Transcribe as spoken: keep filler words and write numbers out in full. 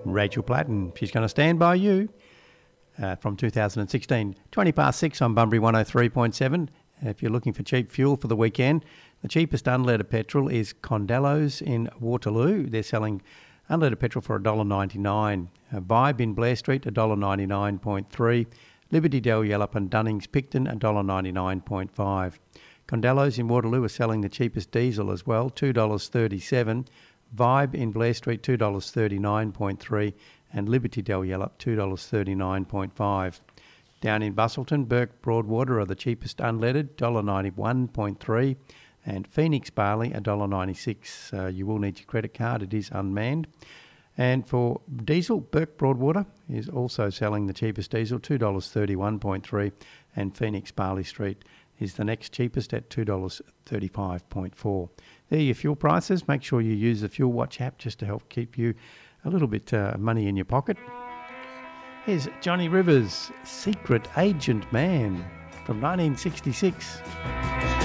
Rachel Platt, and she's going to stand by you uh, from two thousand sixteen. twenty past six on Bunbury one oh three point seven. If you're looking for cheap fuel for the weekend, the cheapest unleaded petrol is Condello's in Waterloo. They're selling unleaded petrol for one dollar ninety-nine. Uh, Vibe in Blair Street, one dollar ninety-nine point three. Liberty Del Yellop and Dunnings Picton, one dollar ninety-nine point five. Condello's in Waterloo are selling the cheapest diesel as well, two dollars thirty-seven. Vibe in Blair Street, two dollars thirty-nine point three. And Liberty Del Yellop, two dollars thirty-nine point five. Down in Busselton, Burke Broadwater are the cheapest unleaded, one dollar ninety-one point three. And Phoenix Barley, one dollar ninety-six. Uh, you will need your credit card, it is unmanned. And for diesel, Burke Broadwater is also selling the cheapest diesel, two dollars thirty-one point three. And Phoenix Barley Street is the next cheapest at two dollars thirty-five point four. There are your fuel prices. Make sure you use the Fuel Watch app just to help keep you a little bit uh, money in your pocket. Here's Johnny Rivers' Secret Agent Man from nineteen sixty-six.